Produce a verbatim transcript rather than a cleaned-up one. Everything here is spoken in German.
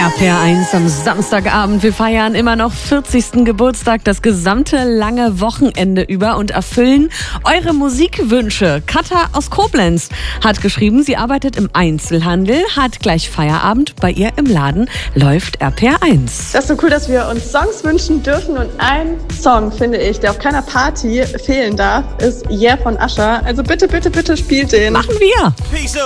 R P R eins am Samstagabend. Wir feiern immer noch vierzigsten Geburtstag das gesamte lange Wochenende über und erfüllen eure Musikwünsche. Katha aus Koblenz hat geschrieben, sie arbeitet im Einzelhandel, hat gleich Feierabend. Bei ihr im Laden läuft R P R eins. Das ist so cool, dass wir uns Songs wünschen dürfen. Und ein Song, finde ich, der auf keiner Party fehlen darf, ist Yeah von Usher. Also bitte, bitte, bitte spielt den. Machen wir.